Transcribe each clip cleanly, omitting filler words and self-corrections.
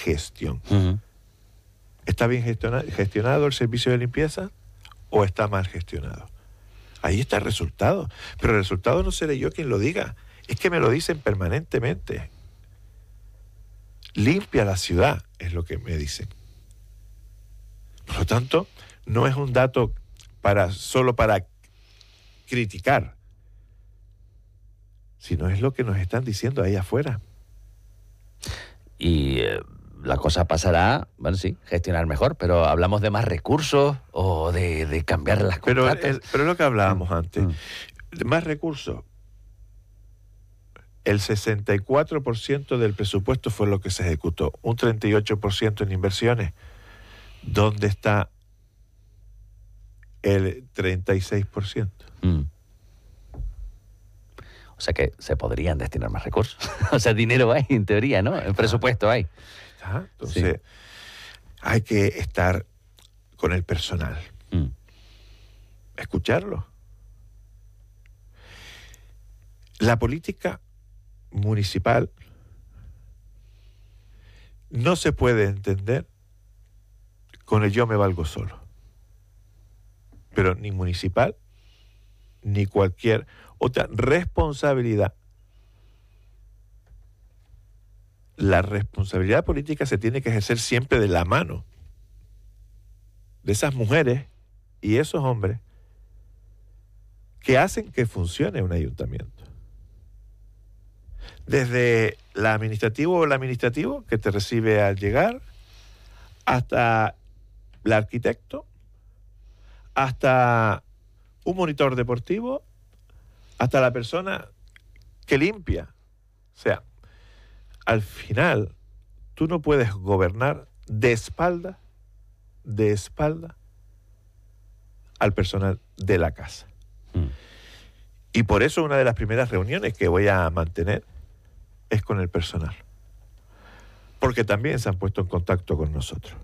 gestión. Uh-huh. ¿Está bien gestionado el servicio de limpieza o está mal gestionado? Ahí está el resultado. Pero el resultado no seré yo quien lo diga. Es que me lo dicen permanentemente. Limpia la ciudad, es lo que me dicen. Por lo tanto, no es un dato solo para criticar, sino es lo que nos están diciendo ahí afuera. Y la cosa pasará, bueno, sí, gestionar mejor, pero hablamos de más recursos o de cambiar las contratas. Pero es lo que hablábamos antes. Más recursos. El 64% del presupuesto fue lo que se ejecutó, un 38% en inversiones. ¿Dónde está el 36%? O sea que se podrían destinar más recursos. O sea, dinero hay, en teoría, ¿no? El presupuesto hay. Entonces, hay que estar con el personal. Escucharlo. La política municipal no se puede entender con el yo me valgo solo. Pero ni municipal, ni cualquier otra responsabilidad. La responsabilidad política se tiene que ejercer siempre de la mano de esas mujeres y esos hombres que hacen que funcione un ayuntamiento. Desde el administrativo o el administrativo que te recibe al llegar, hasta el arquitecto, hasta un monitor deportivo, hasta la persona que limpia. O sea, al final, tú no puedes gobernar de espalda al personal de la casa. Y por eso una de las primeras reuniones que voy a mantener es con el personal. Porque también se han puesto en contacto con nosotros.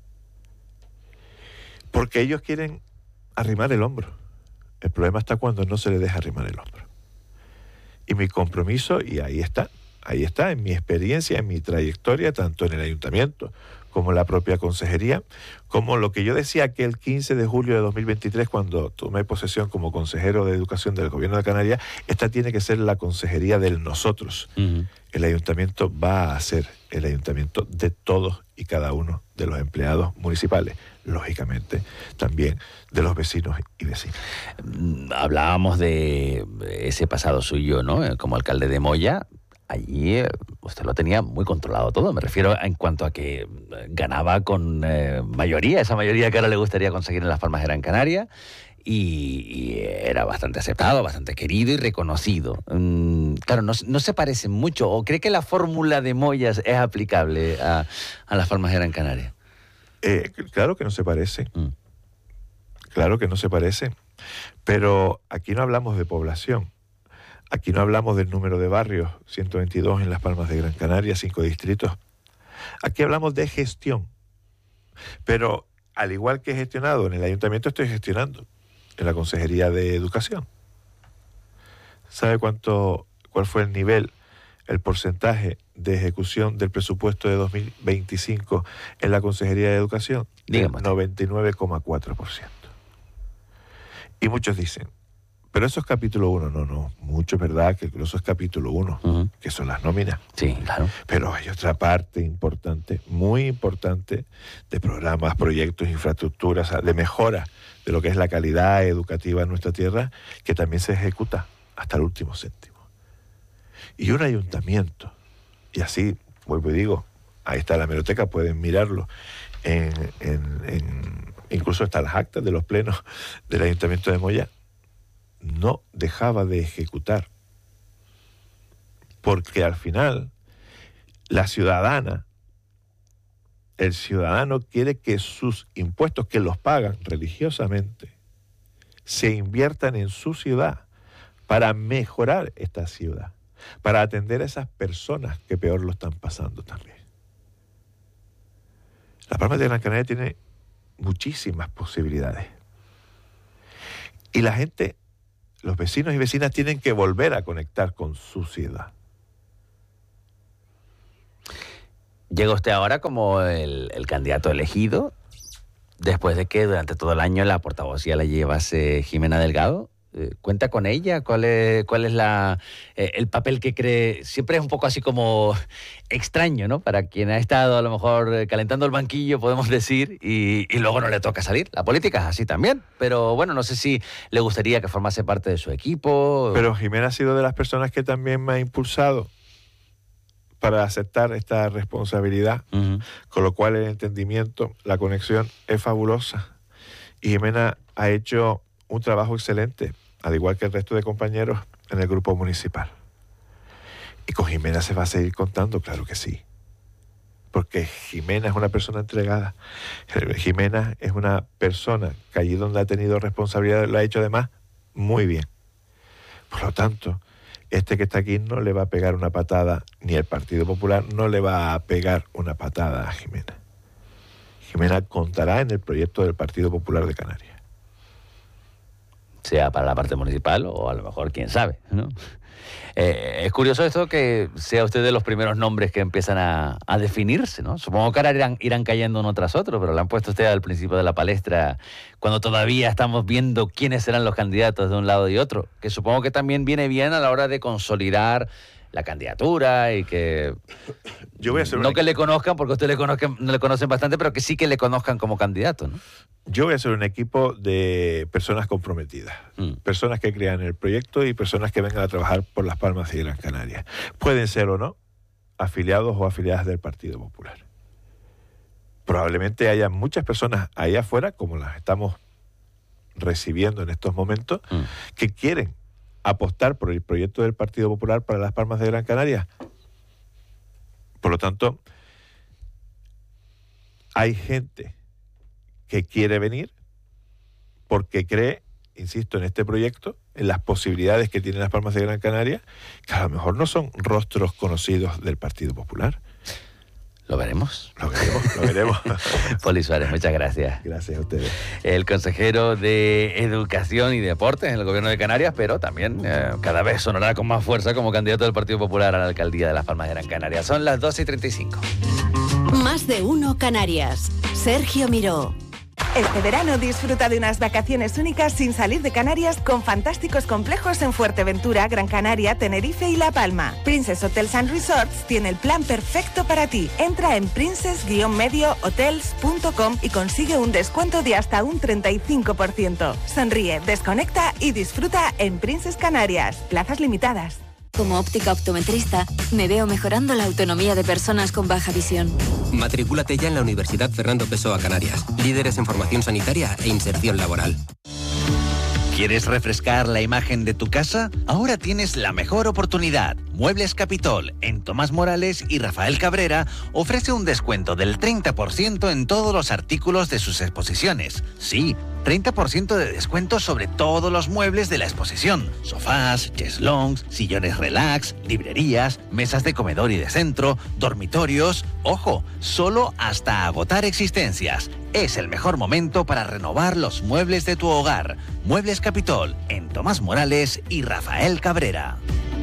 Porque ellos quieren arrimar el hombro. El problema está cuando no se les deja arrimar el hombro. Y mi compromiso, y ahí está, en mi experiencia, en mi trayectoria, tanto en el ayuntamiento como en la propia consejería, como lo que yo decía aquel 15 de julio de 2023 cuando tomé posesión como consejero de Educación del Gobierno de Canarias, esta tiene que ser la consejería del nosotros. El ayuntamiento va a ser el ayuntamiento de todos y cada uno de los empleados municipales, lógicamente también de los vecinos y vecinas. Hablábamos de ese pasado suyo, ¿no? Como alcalde de Moya. Allí usted lo tenía muy controlado todo. Me refiero en cuanto a que ganaba con mayoría, esa mayoría que ahora le gustaría conseguir en Las Palmas de Gran Canaria, y era bastante aceptado, bastante querido y reconocido. Claro, no se parecen mucho. ¿O cree que la fórmula de Moyas es aplicable a Las Palmas de Gran Canaria? Claro que no se parece. Claro que no se parece. Pero aquí no hablamos de población. Aquí no hablamos del número de barrios, 122 en Las Palmas de Gran Canaria, 5 distritos. Aquí hablamos de gestión. Pero al igual que he gestionado en el ayuntamiento, estoy gestionando en la Consejería de Educación. ¿Sabe cuál fue el nivel, el porcentaje de ejecución del presupuesto de 2025 en la Consejería de Educación? Dígame. 99,4%. Y muchos dicen, pero eso es capítulo 1. No, mucho es verdad que eso es capítulo 1, que son las nóminas. Sí, claro. Pero hay otra parte importante, muy importante, de programas, proyectos, infraestructuras, de mejora de lo que es la calidad educativa en nuestra tierra, que también se ejecuta hasta el último céntimo. Y un ayuntamiento, y así, vuelvo y digo, ahí está la hemeroteca, pueden mirarlo, incluso hasta las actas de los plenos del Ayuntamiento de Moya, no dejaba de ejecutar, porque al final la ciudadana, el ciudadano quiere que sus impuestos, que los pagan religiosamente, se inviertan en su ciudad para mejorar esta ciudad, para atender a esas personas que peor lo están pasando también. La Palma de Gran Canaria tiene muchísimas posibilidades. Y la gente, los vecinos y vecinas tienen que volver a conectar con su ciudad. Llega usted ahora como el candidato elegido, después de que durante todo el año la portavocía la llevase Jimena Delgado. ¿Cuenta con ella? ¿Cuál es el papel que cree? Siempre es un poco así como extraño, ¿no? Para quien ha estado a lo mejor calentando el banquillo, podemos decir, y luego no le toca salir. La política es así también. Pero bueno, no sé si le gustaría que formase parte de su equipo. Pero Jimena ha sido de las personas que también me ha impulsado para aceptar esta responsabilidad, con lo cual el entendimiento, la conexión es fabulosa. Y Jimena ha hecho un trabajo excelente, al igual que el resto de compañeros en el grupo municipal. ¿Y con Jimena se va a seguir contando? Claro que sí. Porque Jimena es una persona entregada. Jimena es una persona que allí donde ha tenido responsabilidad lo ha hecho además muy bien. Por lo tanto, este que está aquí no le va a pegar una patada, ni el Partido Popular no le va a pegar una patada a Jimena. Jimena contará en el proyecto del Partido Popular de Canarias. Sea para la parte municipal o a lo mejor quién sabe, ¿no? Es curioso esto que sea usted de los primeros nombres que empiezan a definirse, ¿no? Supongo que ahora irán cayendo uno tras otro, pero lo han puesto usted al principio de la palestra cuando todavía estamos viendo quiénes serán los candidatos de un lado y otro, que supongo que también viene bien a la hora de consolidar la candidatura y que yo voy a hacer no que le conozcan, porque usted no le conocen bastante, pero que sí que le conozcan como candidato, ¿no? Yo voy a hacer un equipo de personas comprometidas, personas que crean el proyecto y personas que vengan a trabajar por Las Palmas y Gran Canaria. Pueden ser o no afiliados o afiliadas del Partido Popular. Probablemente haya muchas personas ahí afuera, como las estamos recibiendo en estos momentos, que quieren apostar por el proyecto del Partido Popular para Las Palmas de Gran Canaria. Por lo tanto, hay gente que quiere venir porque cree, insisto, en este proyecto, en las posibilidades que tienen Las Palmas de Gran Canaria, que a lo mejor no son rostros conocidos del Partido Popular. ¿Lo veremos? Lo veremos. Poli Suárez, muchas gracias. Gracias a ustedes. El consejero de Educación y Deportes en el Gobierno de Canarias, pero también cada vez sonará con más fuerza como candidato del Partido Popular a la alcaldía de Las Palmas de Gran Canaria. Son las 12:35. Más de uno Canarias. Sergio Miró. Este verano disfruta de unas vacaciones únicas sin salir de Canarias con fantásticos complejos en Fuerteventura, Gran Canaria, Tenerife y La Palma. Princess Hotels and Resorts tiene el plan perfecto para ti. Entra en princess-mediohotels.com y consigue un descuento de hasta un 35%. Sonríe, desconecta y disfruta en Princess Canarias. Plazas limitadas. Como óptica optometrista, me veo mejorando la autonomía de personas con baja visión. Matricúlate ya en la Universidad Fernando Pessoa Canarias, líderes en formación sanitaria e inserción laboral. ¿Quieres refrescar la imagen de tu casa? Ahora tienes la mejor oportunidad. Muebles Capitol, en Tomás Morales y Rafael Cabrera, ofrece un descuento del 30% en todos los artículos de sus exposiciones. Sí, 30% de descuento sobre todos los muebles de la exposición. Sofás, cheslongs, sillones relax, librerías, mesas de comedor y de centro, dormitorios. ¡Ojo! Solo hasta agotar existencias. Es el mejor momento para renovar los muebles de tu hogar. Muebles Capitol, en Tomás Morales y Rafael Cabrera.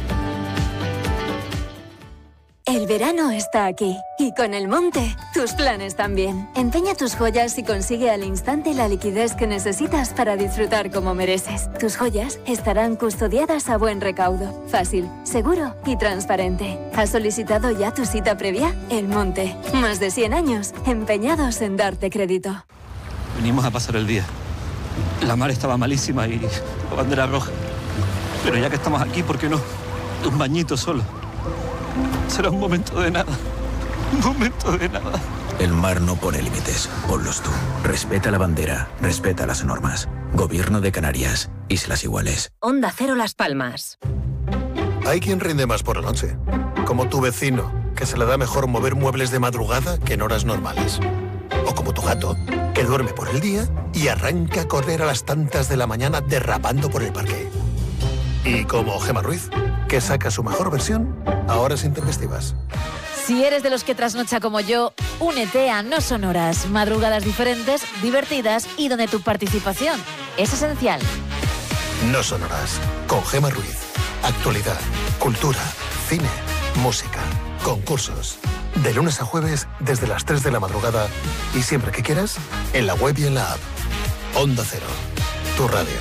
El verano está aquí y con el monte, tus planes también. Empeña tus joyas y consigue al instante la liquidez que necesitas para disfrutar como mereces. Tus joyas estarán custodiadas a buen recaudo, fácil, seguro y transparente. ¿Has solicitado ya tu cita previa? El monte, más de 100 años empeñados en darte crédito. Venimos a pasar el día. La mar estaba malísima y la bandera roja. Pero ya que estamos aquí, ¿por qué no? Un bañito solo. Será un momento de nada. Un momento de nada. El mar no pone límites. Ponlos tú. Respeta la bandera. Respeta las normas. Gobierno de Canarias. Islas Iguales. Onda Cero Las Palmas. Hay quien rinde más por la noche. Como tu vecino, que se le da mejor mover muebles de madrugada que en horas normales. O como tu gato, que duerme por el día y arranca a correr a las tantas de la mañana derrapando por el parque. Y como Gemma Ruiz, que saca su mejor versión a horas intempestivas. Si eres de los que trasnocha como yo, únete a No Sonoras, madrugadas diferentes, divertidas y donde tu participación es esencial. No Sonoras, con Gemma Ruiz. Actualidad, cultura, cine, música, concursos. De lunes a jueves, desde las 3 de la madrugada y siempre que quieras, en la web y en la app. Onda Cero, tu radio.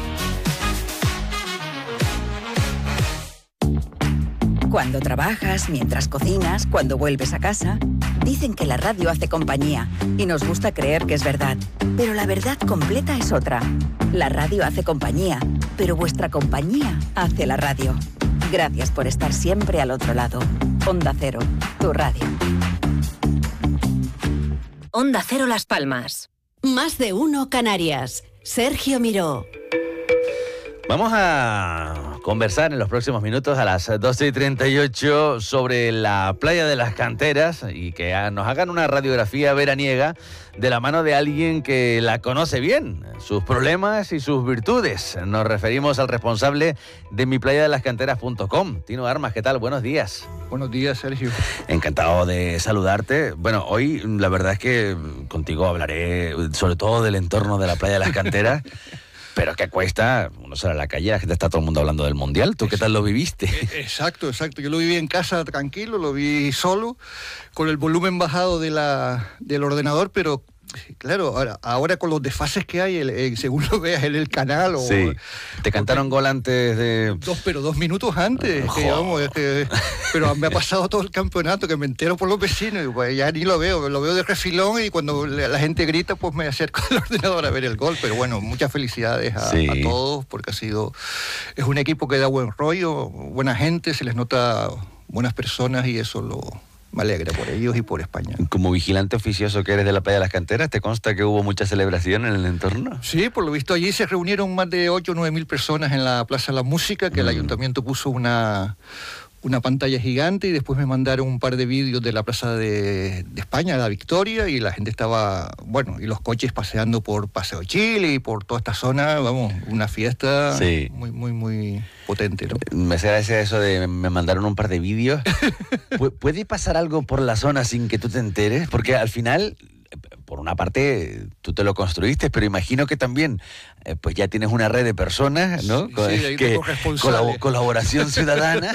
Cuando trabajas, mientras cocinas, cuando vuelves a casa, dicen que la radio hace compañía y nos gusta creer que es verdad. Pero la verdad completa es otra. La radio hace compañía, pero vuestra compañía hace la radio. Gracias por estar siempre al otro lado. Onda Cero, tu radio. Onda Cero Las Palmas. Más de uno Canarias. Sergio Miró. Vamos a conversar en los próximos minutos a las 12:38 sobre la playa de las Canteras y que nos hagan una radiografía veraniega de la mano de alguien que la conoce bien, sus problemas y sus virtudes. Nos referimos al responsable de miplayadelascanteras.com, Tino Armas. ¿Qué tal? Buenos días. Buenos días, Sergio. Encantado de saludarte. Bueno, hoy la verdad es que contigo hablaré sobre todo del entorno de la playa de las Canteras. Pero que cuesta, uno sale a la calle, la gente está todo el mundo hablando del Mundial. ¿Tú qué tal lo viviste? Exacto. Yo lo viví en casa tranquilo, lo vi solo, con el volumen bajado del ordenador, pero claro, ahora con los desfases que hay, según lo veas en el canal... Sí, te cantaron gol antes de... 2 minutos antes, pero me ha pasado todo el campeonato, que me entero por los vecinos, y pues ya ni lo veo de refilón, y cuando la gente grita, pues me acerco al ordenador a ver el gol. Pero bueno, muchas felicidades a todos, porque es un equipo que da buen rollo, buena gente, se les nota buenas personas, y eso me alegra por ellos y por España. Como vigilante oficioso que eres de la playa de las Canteras, ¿te consta que hubo mucha celebración en el entorno? Sí, por lo visto allí se reunieron más de 8 o 9 mil personas en la Plaza de la Música, que el ayuntamiento puso una pantalla gigante, y después me mandaron un par de vídeos de la Plaza de España, la Victoria, y la gente estaba, y los coches paseando por Paseo Chile y por toda esta zona, una fiesta muy, muy, muy potente, ¿no? Me hace gracia eso de me mandaron un par de vídeos. ¿Puede pasar algo por la zona sin que tú te enteres? Porque al final, por una parte, tú te lo construiste, pero imagino que también pues ya tienes una red de personas, ¿no? Colaboración ciudadana.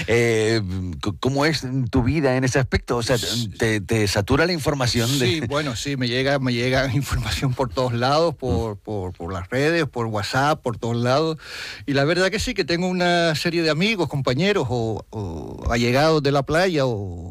¿Cómo es tu vida en ese aspecto? O sea, ¿te satura la información? Sí, me llega información por todos lados, por las redes, por WhatsApp, por todos lados. Y la verdad que sí, que tengo una serie de amigos, compañeros o allegados de la playa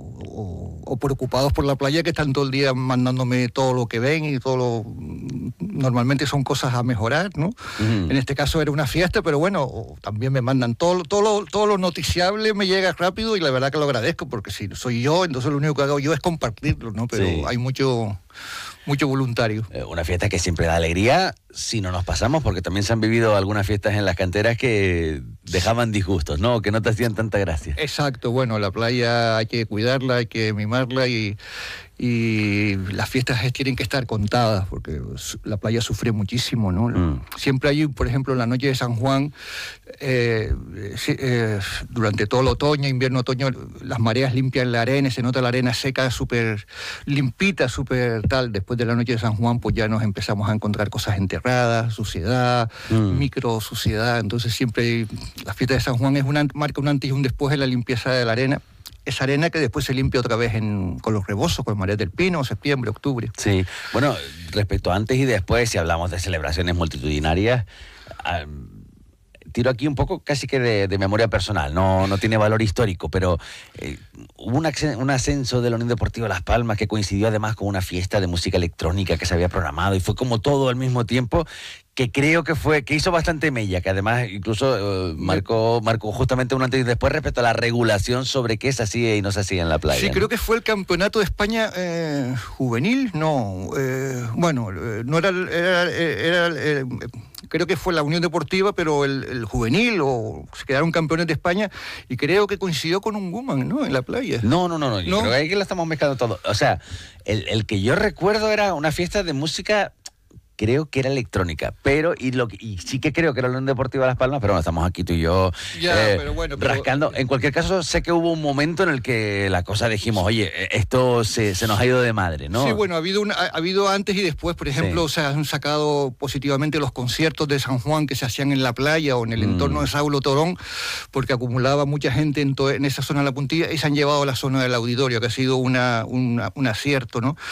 o preocupados por la playa, que están todo el día mandándome todo lo que ven y normalmente son cosas a mejorar, ¿no? En este caso era una fiesta, pero también me mandan todo lo noticiable, me llega rápido, y la verdad que lo agradezco, porque si soy yo, entonces lo único que hago yo es compartirlo, ¿no? Pero hay mucho voluntario. Una fiesta que siempre da alegría, si no nos pasamos, porque también se han vivido algunas fiestas en las canteras que dejaban disgustos, ¿no? Que no te hacían tanta gracia. Exacto, la playa hay que cuidarla, hay que mimarla, y las fiestas tienen que estar contadas, porque la playa sufre muchísimo, ¿no? Siempre hay, por ejemplo, la noche de San Juan, durante todo el otoño, invierno, otoño, las mareas limpian la arena, se nota la arena seca, súper limpita, súper tal. Después de la noche de San Juan, pues ya nos empezamos a encontrar cosas enterradas, suciedad, micro suciedad. Entonces siempre la fiesta de San Juan marca un antes y un después en la limpieza de la arena. Esa arena que después se limpia otra vez con los rebozos, con María del Pino, septiembre, octubre. Sí, respecto a antes y después, si hablamos de celebraciones multitudinarias, tiro aquí un poco casi que de memoria personal, no tiene valor histórico, pero hubo un ascenso de la Unión Deportiva Las Palmas que coincidió además con una fiesta de música electrónica que se había programado, y fue como todo al mismo tiempo, que creo que hizo bastante mella, que además incluso marcó justamente un antes y después respecto a la regulación sobre qué se hacía y no se hacía en la playa. Sí, creo que fue el Campeonato de España juvenil, no era creo que fue la Unión Deportiva, pero el juvenil, se quedaron campeones de España, y creo que coincidió con un woman, ¿no? En la playa. No, yo creo que ahí que lo estamos mezclando todo. O sea, el que yo recuerdo era una fiesta de música creo que era electrónica, pero y sí que creo que era la Unión Deportiva Las Palmas, pero bueno, estamos aquí tú y yo rascando. En cualquier caso, sé que hubo un momento en el que la cosa dijimos, oye, esto se nos ha ido de madre, ¿no? Sí, bueno, ha habido antes y después, por ejemplo, se han sacado positivamente los conciertos de San Juan que se hacían en la playa o en el entorno de Saulo Torón, porque acumulaba mucha gente en esa zona de la Puntilla y se han llevado a la zona del auditorio, que ha sido un acierto, ¿no?